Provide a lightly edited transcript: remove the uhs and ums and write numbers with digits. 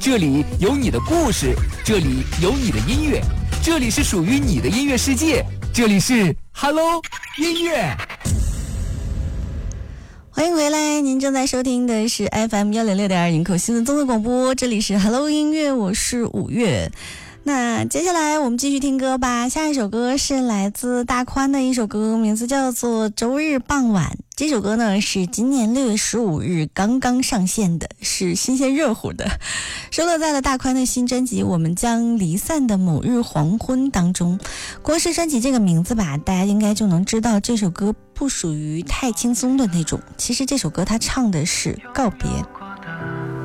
这里有你的故事，这里有你的音乐，这里是属于你的音乐世界，这里是 Hello 音乐。 欢迎回来，您正在收听的是 FM106.2 营口新闻综合广播，这里是 Hello 音乐，我是5月。那接下来我们继续听歌吧，下一首歌是来自大宽的一首歌，名字叫做周日傍晚。这首歌呢是今年6月15日刚刚上线的，是新鲜热乎的，收录在了大宽的新专辑《我们将离散的某日黄昏》当中。光是专辑这个名字吧，大家应该就能知道这首歌不属于太轻松的那种，其实这首歌它唱的是告别。